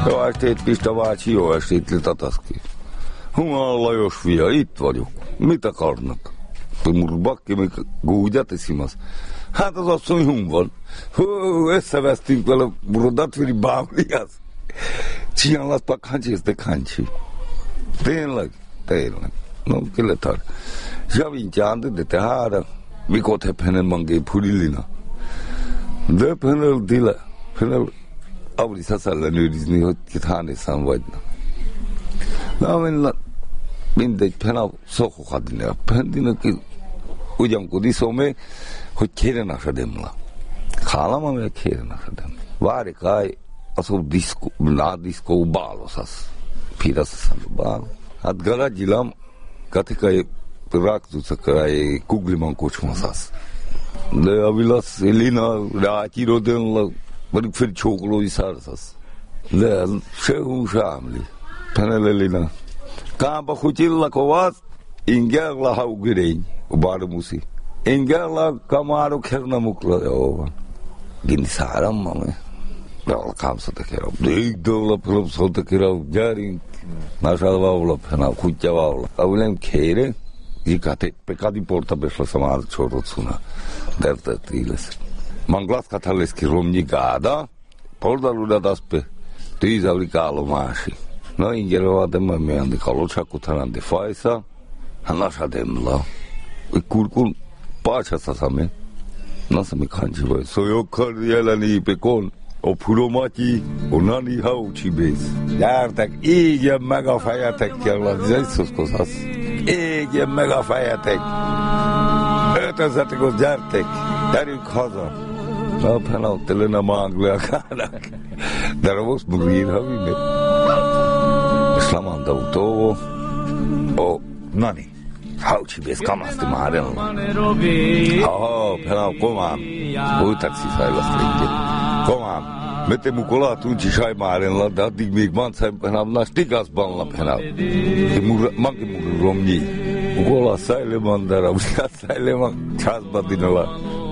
Jó estét, Pista bácsi, jó estét, Litataszki. Human Lajos fia, itt vagyok. Mit akarnak? Bakki, még gúgyat eszimasz. Hát az asszony hun van. Összevesztünk vele, brodatviri bámliász. Csinálsz pa kancsi, ezt kancsi. Tényleg. No, kiletar. Zsavintján, de te hára. Mikor te penen mangé purillina. De penel dile. Penel abri szaszellenőrizni, hogy itt hány szám vagynak. Na, mindegy, penel szokokat dinle. Pendinek ugyankor iszom még, hogy kérjen a sedemla. Hálama meg kérjen a sedem. Várik áj, azok diszkó bálosasz. Pirasasz bál. Hát garagyilam, katikai raktucakai kugliman kocsmasasz. De a vilasz Elina rátyírodönla, pedig fel csókolói szársasz. De se hun sámli. Penel Elina. Kámba hutyilla kovász, ingella haugirény, a bármuszi. Ingella kamárok hernamukla, jó van. Gini száram, mame. De alkámszatok el. Dégdőlap, szóltak el, gyerünk. Násalva avlap, kutyava avlap. Ahogy nem kére, zsikát pekad importa besla samár csorocuna. Dertet ílesz. Manglatka taleszki romnyi gáda, pordaluda daszpe, tűzavli kállomási. Na ingere vadem, mi andi kalocsakutan andi fajsa, hanasa demla. Kurkun pácsaszaszame. Nasami kancsi vagy. Szójokkar jeleni pekon. A puromatyi, onnan haucsibész. Gyertek, égjen meg a fejetekkel, az egyszozkozasz. Égjen meg a fejetek. Ötözzetek, ott gyertek. Gyerünk haza. Na, penal, tele nem angliakának. De most murír, ha vinni. Slamanda utóvó. Ó, nani. Haucsibész, kamaszti már el. Ha, penal, komám. Új taxifejlesztrékét. Komám, mete mukola tunci sajmárenla, de addig még mancájban na stigaszban laphenál. Manki mugru romnyi. Mukola szájleman, de rabszkát szájleman, császba dinala.